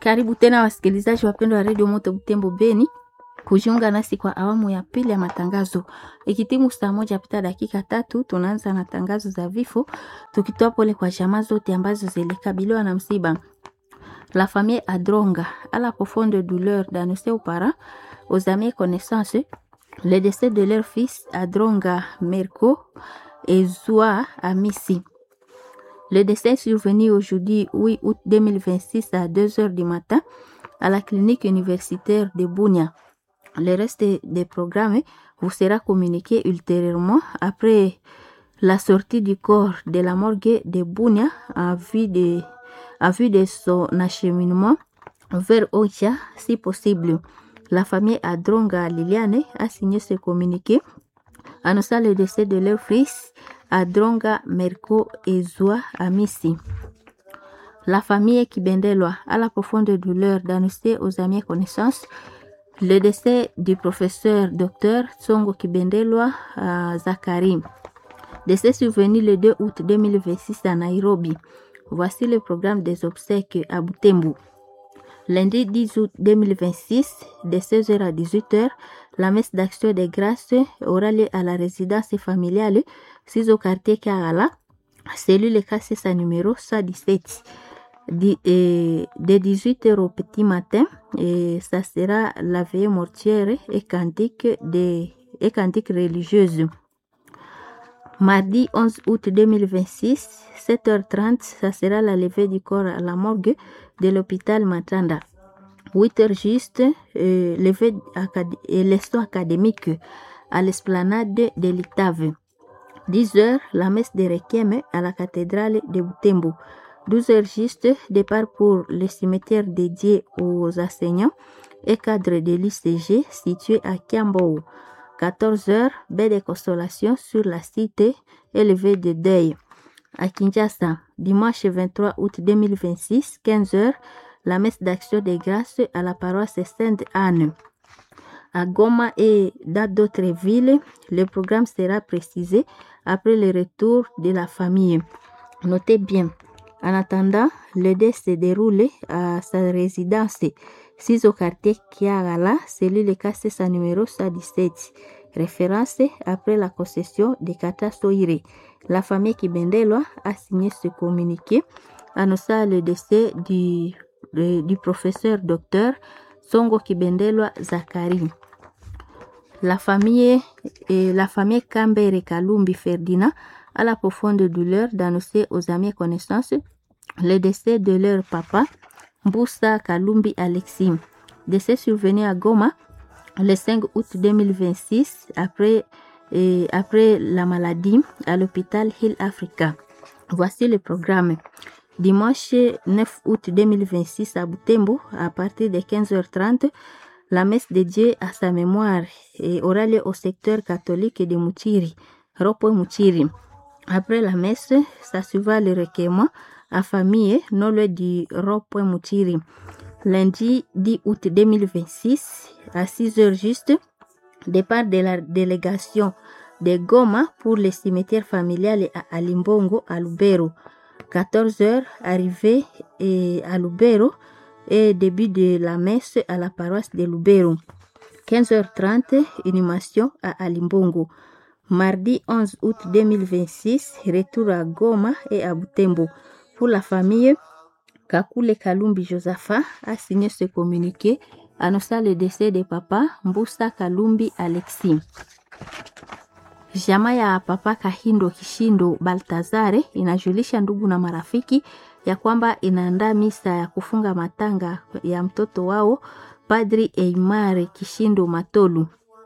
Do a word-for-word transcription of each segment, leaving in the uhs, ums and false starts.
Karibu tena wasikilizaji wapendwa wa Radio Moto Butembo Beni kujiunga nasi kwa awamu ya pili ya matangazo. Ikitimu saa moja pita dakika tatu tunaanza na tangazo za vifo, tukitoa pole kwa jamaa zote ambazo zilikabiliwa na msiba. La famille Adronga à la profonde douleur d'annoncer aux parents, aux amis et connaissances le décès de leur fils Adronga Merko et Zoua Amissi. Le décès est survenu aujourd'hui huit août deux mille vingt-six à deux heures du matin à la clinique universitaire de Bunia. Le reste des programmes vous sera communiqué ultérieurement après la sortie du corps de la morgue de Bunia en vue de, en vue de son acheminement vers Ocha si possible. La famille Adronga Liliane a signé ce communiqué annonçant le décès de leur fils Adronga Merko et Zoua Amissi. La famille Kibendelwa a la profonde douleur d'annoncer aux amis et connaissances le décès du professeur docteur Tsongo Kibendelwa euh, Zakari. Décès survenu le deux août deux mille vingt-six à Nairobi. Voici le programme des obsèques à Butembo. Lundi dix août deux mille vingt-six, de seize heures à dix-huit heures, la messe d'action des grâces aura lieu à la résidence familiale six au quartier Karala, cellule K C S A numéro cent dix-sept. De dix-huit heures au petit matin, et ça sera la veillée mortuaire et cantique, de, et cantique religieuse. Mardi onze août deux mille vingt-six, sept heures trente, ça sera la levée du corps à la morgue de l'hôpital Matanda. huit heures juste, euh, levée acad- et leçon académique à l'esplanade de l'Itave. dix heures, la messe de Requiem à la cathédrale de Butembo. douze heures juste, départ pour le cimetière dédié aux enseignants et cadres de l'I C G situé à Kiambo. quatorze heures, baie de consolation sur la cité élevée de deuil. À Kinshasa, dimanche vingt-trois août deux mille vingt-six, quinze heures, la messe d'action des grâces à la paroisse Sainte-Anne. À Goma et dans d'autres villes, le programme sera précisé après le retour de la famille. Notez bien, en attendant, le dé se déroule à sa résidence six au quartier Kiagala, cellule K C S A numéro cent dix-sept. Référence après la concession de Kata Soire. La famille Kibendelwa a signé ce communiqué annonçant le décès du, du, du professeur docteur Songo Kibendelwa Zakari. La famille, et la famille Kambere Kalumbi Ferdinand a la profonde douleur d'annoncer aux amis et connaissances le décès de leur papa, Mboussa Kalumbi Alexis. Décès survenu à Goma le cinq août deux mille vingt-six après, et après la maladie à l'hôpital Hill Africa. Voici le programme. Dimanche neuf août deux mille vingt-six à Butembo, à partir de quinze heures trente, la messe dédiée à sa mémoire et aura lieu au secteur catholique de Mutiri, Ropo Mutiri. Après la messe, ça suivra le recueillement à famille non loin du Ropo Mutiri. Lundi dix août deux mille vingt-six, à six heures juste, départ de la délégation de Goma pour le cimetière familial à Alimbongo à Lubero. quatorze heures, arrivée à Lubero et début de la messe à la paroisse de Lubero. quinze heures trente, inhumation à Alimbongo. Mardi onze août deux mille vingt-six, retour à Goma et à Butembo. Pour la famille, Kakule Kalumbi Josapha a signé ce communiqué annonçant le décès de papa Mboussa Kalumbi Alexis. Jamaa ya papa Kahindo Kishindo Baltazare inajulisha ndugu na marafiki ya kwamba inaandaa misa ya kufunga matanga ya mtoto wao Padri Eimare Kishindo Matolu.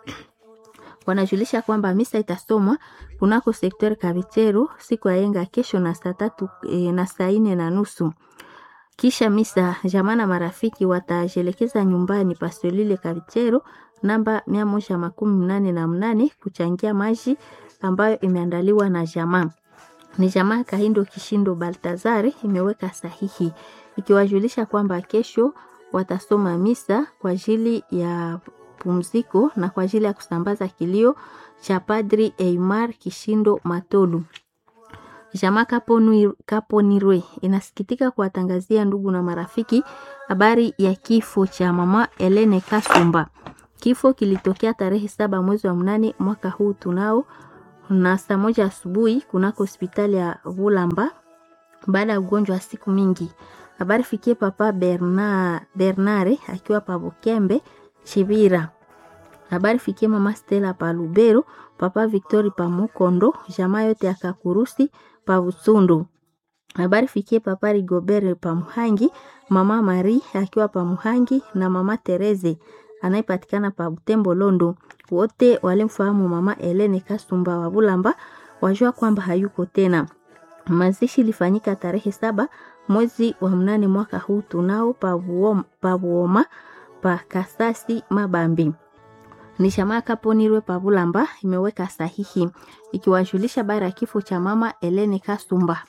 Wanajulisha kwamba misa itasomwa kunako sekter Kavitero siku ya yenga kesho na saa tatu e, na saa nne na nusu. Kisha misa, jamaa na marafiki watajelekeza nyumbani pasolile Kavitero namba mia moja makumi mnane na mnane kuchangia maji ambayo imeandaliwa na jamaa. Ni jamaa Kahindo Kishindo Baltazare imeweka sahihi ikiwajulisha kwamba kesho watasoma misa kwa ajili ya pumziko na kwa ajili ya kusambaza kilio cha Padri Eimar Kishindo Matolu. Jamaa Kaponwi- Kaponirwe inasikitika kuwatangazia ndugu na marafiki habari ya kifo cha mama Helene Kasumba. Kifo kilitokea tarehe saba mwezi wa mnane mwaka huu tunao na saa moja asubuhi kunako hospitali ya Bulamba baada ya ugonjwa wa siku mingi. Habari fikie papa Bernard Bernare akiwa pa Bukembe Chibira. Habari fikie mama Stella pa Lubero, papa Victori pa Mukondo, jamaa yote akakurusi pa Busundu. Habari fikie papa Rigobert pa Muhangi, mama Marie akiwa pa Muhangi na mama Tereze anayepatikana pa Butembo Londo. Wote walimfahamu mama Helene Kasumba wa Bulamba wajua kwamba hayuko tena. Mazishi ilifanyika tarehe saba mwezi wa mnane mwaka huu tunao pa Buoma pa, Buoma, pa Kasasi Mabambi. Ni jamaa Kaponirwe pa Bulamba imeweka sahihi ikiwajulisha bara ya kifo cha mama Helene Kasumba.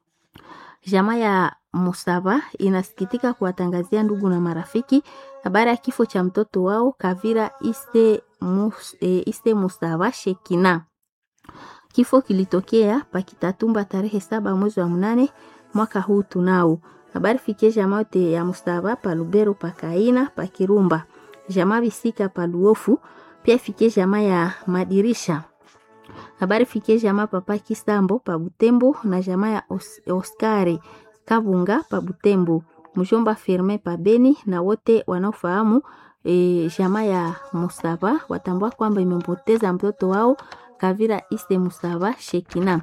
Jamaa ya Musaba inasikitika kuwatangazia ndugu na marafiki habari ya kifo cha mtoto wao Kavira Iste, Mus, e, Iste Musaba Shekina. Kifo kilitokea pa Kitatumba tarehe saba mwezi wa mnane mwaka huu tunao. Habari fikie jamaa yote ya Musaba pa Lubero pa Kaina pa Kirumba. Jamaa Bisika pa Luofu pia fikie jamaa ya Madirisha. Habari fikie jamaa papa Kisambo pa Butembo na jamaa ya Os Oscari Kabunga pa Butembo. Mjomba Firme pa Beni na wote wanaofahamu e, jamaa ya Musaba watambua kwamba imempoteza mtoto wao Kavira Iste Musaba Shekina.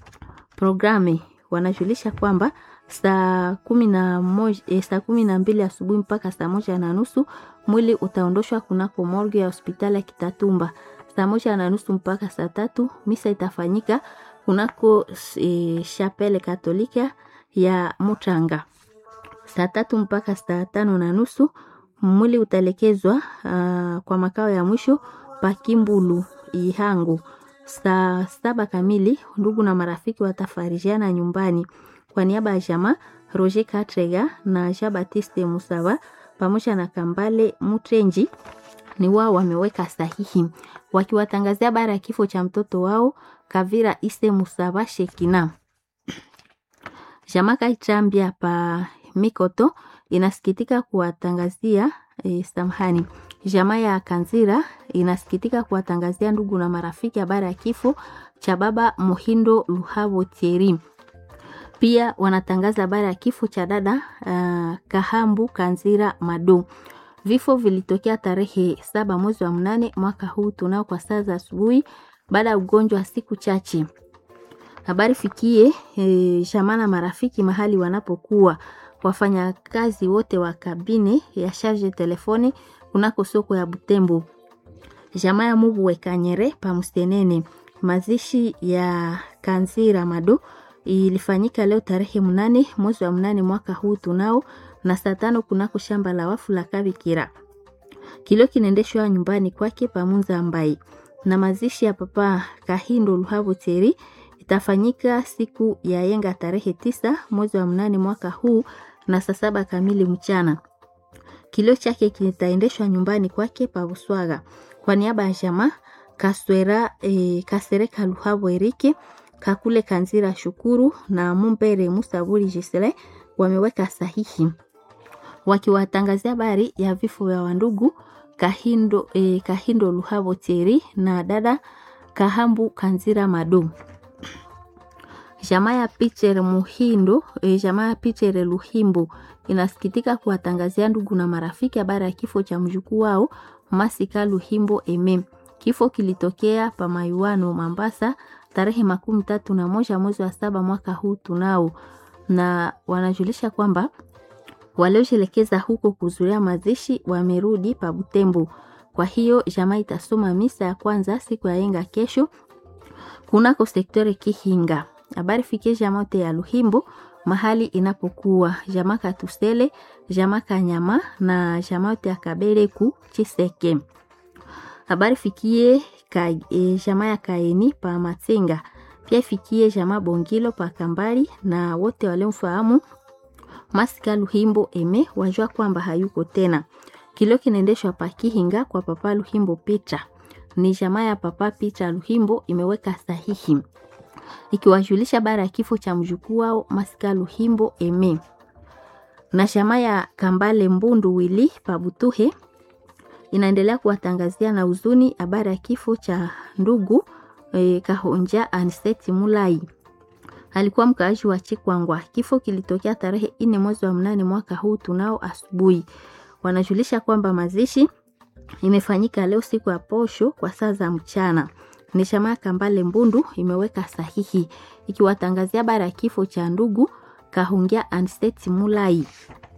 Programe wanajulisha kwamba saa kumi na moja, eh, saa kumi na mbili asubuhi mpaka saa moja na nusu mwili utaondoshwa kunako morgue ya hospitali ya Kitatumba. Saa moja na nusu mpaka saa tatu misa itafanyika kunako e, chapelle katolika ya Mutanga. Saa tatu mpaka saa tano na nusu mwili utalekezwa uh, kwa makao ya mwisho pa Kimbulu Ihangu. Saa saba kamili ndugu na marafiki watafarijiana nyumbani. Kwa niaba ya jamaa Roger Katrega na Jean Baptiste Musaba pamoja na Kambale Mutrenji ni wao wameweka sahihi wakiwatangazia habari ya kifo cha mtoto wao Kavira Iste Musaba Shekina. Jamaa Kaichambia pa Mikoto inasikitika kuwatangazia e, samahani. Jamaa ya Kanzira inasikitika kuwatangazia ndugu na marafiki habari ya kifo cha baba Muhindo Luhabo Thierry. Pia wanatangaza habari ya kifo cha dada uh, Kahambu Kanzira Mado. Vifo vilitokea tarehe saba mwezi wa mnane mwaka huu tunao kwa saa za asubuhi baada ya ugonjwa wa siku chache. Habari fikie e, jamaa na marafiki mahali wanapokuwa. Wafanyakazi wote wa kabine ya charge telefoni kunako soko ya Butembo. Jamaa ya Mubu Wekanyere pa Mustenene. Mazishi ya Kanzira Mado ilifanyika leo tarehe mnane mwezi wa mnane mwaka huu tunao na saa tano kunako shamba la wafu la Kabikira. Kilio kinaendeshwa nyumbani kwake pa Munza Ambai. Na mazishi ya papa Kahindo Luhabo Thierry itafanyika siku ya yenga tarehe tisa mwezi wa mnane mwaka huu na saa saba kamili mchana. Kilio chake kitaendeshwa nyumbani kwake pa Buswaga. Kwa niaba ya jamaa Kaswera e, Kasereka Luhabo Erike, Kakule Kanzira Shukuru na Mumbere Musaburi Gisele wameweka sahihi wakiwatangazia habari ya vifo vya wandugu Kahindo e, Kahindo Luhabo Thierry na dada Kahambu Kanzira Mado. Jamaa ya Picher Muhindo, e, jamaa ya Picher Luhimbo inasikitika kuwatangazia ndugu na marafiki habari ya kifo cha mjukuu wao Masika Luhimbo Eme. Kifo kilitokea pa Mayuano Mambasa tarehe makumi tatu na moja mwezi wa saba mwaka huu tunao, na wanajulisha kwamba waliojelekeza huko kuzuria mazishi wamerudi pa Butembo. Kwa hiyo jamaa itasoma misa ya kwanza siku ya yenga kesho kunako sektore Kihinga. Habari fikie jamaa ya Luhimbo mahali inapokuwa jamaa Katusele, jamaa Kanyama na jamaa ya Kabeleku Chiseke. Habari fikie ka, e, jamaa ya Kaeni pa Matsenga. Pia fikie jamaa Bongilo pa Kambali na wote waliomfahamu Masika Luhimbo Eme wajua kwamba hayuko tena. Kilio kinaendeshwa pa Kihinga kwa papa Luhimbo Petra. Ni jamaa ya papa Petra Luhimbo imeweka sahihi ikiwajulisha bara ya kifo cha mjukuu wao Masika Luhimbo Eme. Na shama ya Kambale Mbundu Wili Pabutuhe inaendelea kuwatangazia na huzuni habari ya kifo cha ndugu e, Kahonja Aniseti Mulai. Alikuwa mkaaji wa Chikwangwa. Kifo kilitokea tarehe nne mwezi wa mnane mwaka huu tunao asubuhi. Wanajulisha kwamba mazishi imefanyika leo siku ya posho kwa saa za mchana. Ni shama ya Kambale Mbundu imeweka sahihi ikiwatangazia habari ya kifo cha ndugu Kahonja Aniseti Mulai.